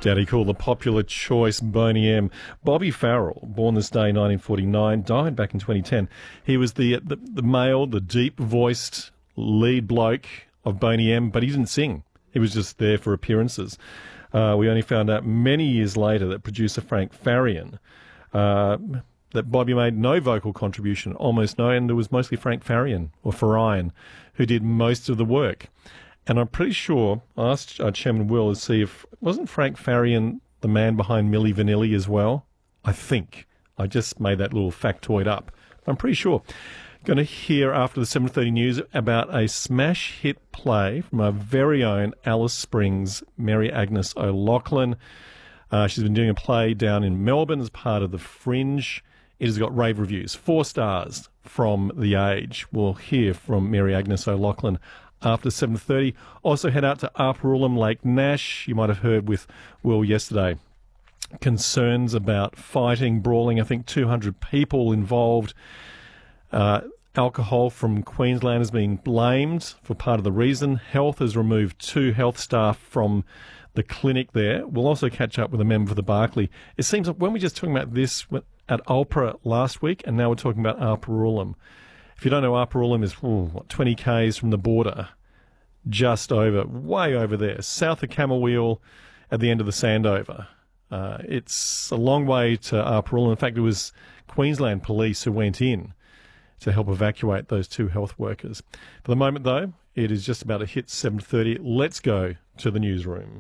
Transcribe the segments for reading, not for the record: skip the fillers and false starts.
Daddy Cool, the popular choice, Boney M. Bobby Farrell, born this day 1949, died back in 2010. He was the male, the deep-voiced lead bloke of Boney M, but he didn't sing. He was just there for appearances. We only found out many years later that producer Frank Farian, that Bobby made no vocal contribution, almost no, and it was mostly Frank Farian, or Farian, who did most of the work. And I'm pretty sure, I asked Chairman Will to see if, wasn't Frank Farian the man behind Milli Vanilli as well? I think. I just made that little factoid up. I'm pretty sure. Going to hear after the 7:30 news about a smash hit play from our very own Alice Springs, Mary Agnes O'Loughlin. She's been doing a play down in Melbourne as part of the Fringe. It has got rave reviews, 4 stars from The Age. We'll hear from Mary Agnes O'Loughlin after 7:30. Also head out to Arparullum Lake Nash. You might have heard with Will yesterday. Concerns about fighting, brawling. I think 200 people involved. Alcohol from Queensland has been blamed for part of the reason. Health has removed 2 health staff from the clinic there. We'll also catch up with a member for the Barkly. It seems that when we were just talking about this at Ulpra last week, and now we're talking about Arparullum. If you don't know, Arparullum is 20 k's from the border, just over, way over there, south of Camberwell at the end of the Sandover. It's a long way to Arparullum. In fact, it was Queensland Police who went in to help evacuate those 2 health workers. For the moment, though, it is just about to hit 7:30. Let's go to the newsroom.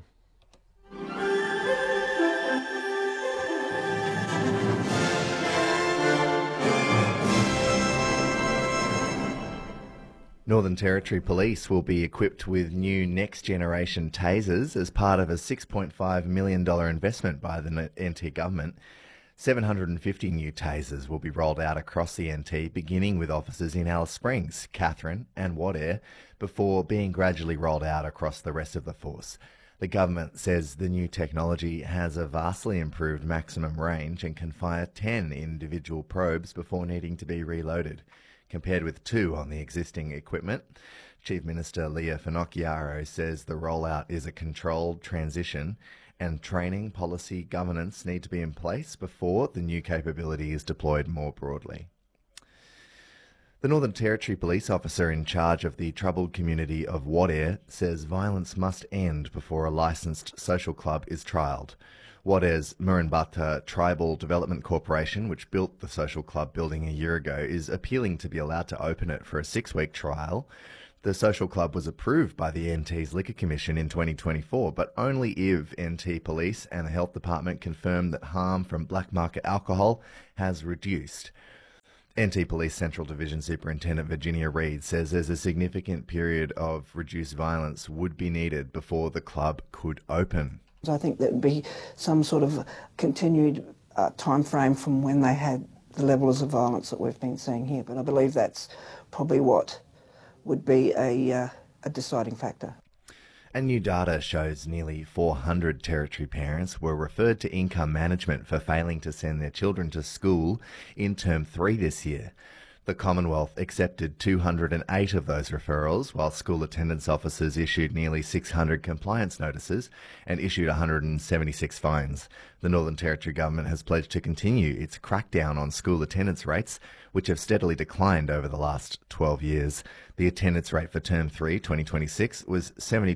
Northern Territory Police will be equipped with new next-generation tasers as part of a $6.5 million investment by the NT government. 750 new tasers will be rolled out across the NT, beginning with officers in Alice Springs, Katherine and Wadair, before being gradually rolled out across the rest of the force. The government says the new technology has a vastly improved maximum range and can fire 10 individual probes before needing to be reloaded, compared with 2 on the existing equipment. Chief Minister Leah Finocchiaro says the rollout is a controlled transition and training, policy, governance need to be in place before the new capability is deployed more broadly. The Northern Territory police officer in charge of the troubled community of Wadair says violence must end before a licensed social club is trialled. Wadair's Murrumbatta Tribal Development Corporation, which built the social club building a year ago, is appealing to be allowed to open it for a 6-week trial. The social club was approved by the NT's Liquor Commission in 2024, but only if NT Police and the Health Department confirm that harm from black market alcohol has reduced. NT Police Central Division Superintendent Virginia Reid says there's a significant period of reduced violence would be needed before the club could open. I think there would be some sort of continued time frame from when they had the levels of violence that we've been seeing here, but I believe that's probably what would be a deciding factor. And new data shows nearly 400 Territory parents were referred to income management for failing to send their children to school in Term 3 this year. The Commonwealth accepted 208 of those referrals, while school attendance officers issued nearly 600 compliance notices and issued 176 fines. The Northern Territory Government has pledged to continue its crackdown on school attendance rates, which have steadily declined over the last 12 years. The attendance rate for Term 3 2026 was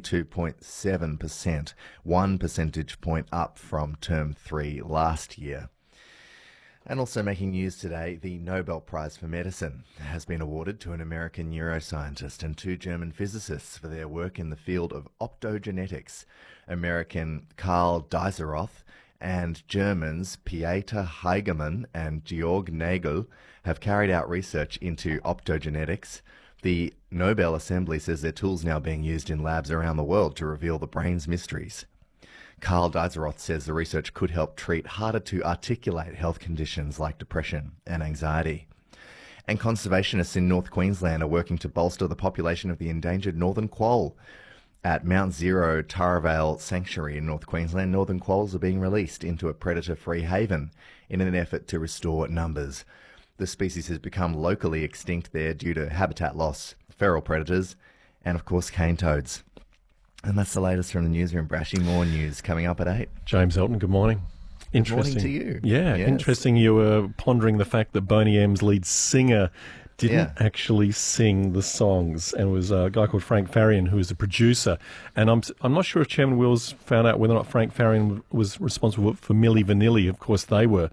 72.7%, 1 percentage point up from Term 3 last year. And also making news today, the Nobel Prize for Medicine has been awarded to an American neuroscientist and 2 German physicists for their work in the field of optogenetics. American Karl Deiseroth and Germans Pieter Heigemann and Georg Nagel have carried out research into optogenetics. The Nobel Assembly says their tools now being used in labs around the world to reveal the brain's mysteries. Karl Deiseroth says the research could help treat harder-to-articulate health conditions like depression and anxiety. And conservationists in North Queensland are working to bolster the population of the endangered northern quoll. At Mount Zero Taravale Sanctuary in North Queensland, northern quolls are being released into a predator-free haven in an effort to restore numbers. The species has become locally extinct there due to habitat loss, feral predators, and of course cane toads. And that's the latest from the newsroom. Brashy, more news coming up at 8. James Elton, good morning. Interesting. Morning to you. Yeah, Yes. interesting. You were pondering the fact that Boney M's lead singer didn't actually sing the songs, and it was a guy called Frank Farian who was the producer. And I'm not sure if Chairman Wills found out whether or not Frank Farian was responsible for Milli Vanilli. Of course, they were.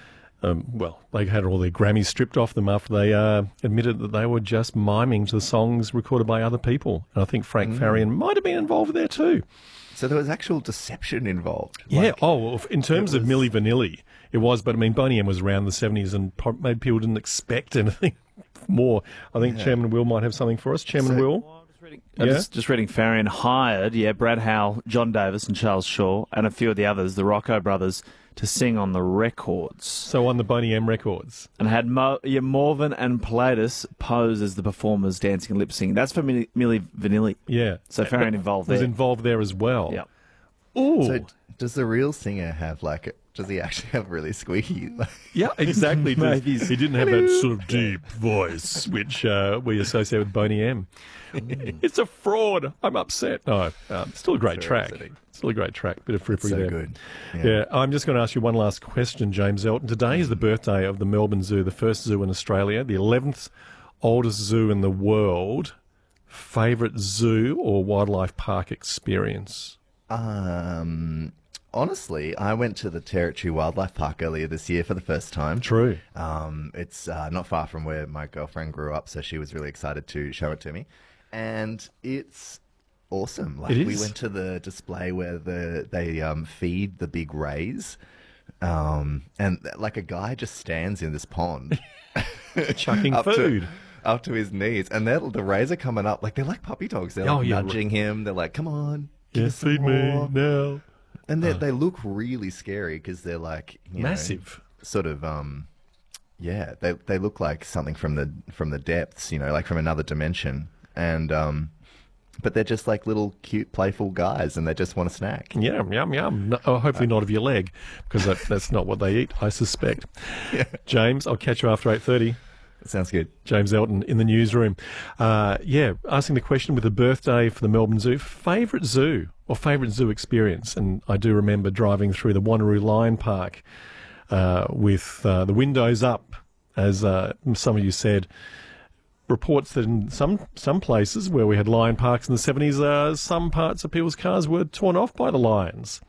They had all their Grammys stripped off them after they admitted that they were just miming to the songs recorded by other people. And I think Frank Farian might have been involved there too. So there was actual deception involved. Yeah. In terms of Milli Vanilli, it was. But I mean, Boney M was around the 70s, and maybe people didn't expect anything more. I think Chairman Will might have something for us. Chairman Will. Just reading Farian hired, Brad Howell, John Davis and Charles Shaw and a few of the others, the Rocco brothers, to sing on the records. So on the Boney M records. And had Morvan and Pilatus pose as the performers dancing and lip-singing. That's for Milli Vanilli. Yeah. So Farian involved was there. involved there as well. Yeah. Ooh. So does the real singer have does he actually have really squeaky? Yeah, exactly. Maybe he didn't have that sort of deep voice, which we associate with Boney M. It's a fraud. I'm upset. No, still a great track. Upsetting. Still a great track. Bit of frippery So there. good. Yeah, I'm just going to ask you one last question, James Elton. Today is the birthday of the Melbourne Zoo, the first zoo in Australia, the 11th oldest zoo in the world. Favourite zoo or wildlife park experience? Honestly, I went to the Territory Wildlife Park earlier this year for the first time. True. It's not far from where my girlfriend grew up, so she was really excited to show it to me. And it's awesome. Like, It we is. went to the display where they feed the big rays. And like a guy just stands in this pond. Chucking up food. up to his knees. And the rays are coming up. Like, they're like puppy dogs. They're Oh, like yeah. nudging him. They're like, come on. give Yeah, us some feed me more." now. And they look really scary because they're like Massive. sort of they look like something from the depths, like from another dimension. And but they're just like little cute, playful guys, and they just want a snack. Yum, yum, yum. No, hopefully not of your leg, because that's not what they eat, I suspect. James, I'll catch you after 8:30. Sounds good. James Elton in the newsroom. Asking the question with the birthday for the Melbourne Zoo, favourite zoo or favourite zoo experience? And I do remember driving through the Wanneroo Lion Park with the windows up, as some of you said. Reports that in some places where we had lion parks in the 70s, some parts of people's cars were torn off by the lions.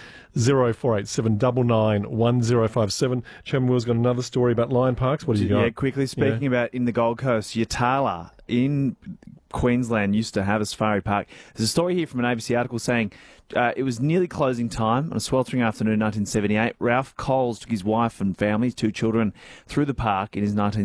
0487 99 1057. Chairman Will's got another story about lion parks. What do you got? Yeah, quickly speaking about in the Gold Coast, Yatala in Queensland used to have a safari park. There's a story here from an ABC article saying it was nearly closing time on a sweltering afternoon in 1978. Ralph Coles took his wife and family, 2 children, through the park in his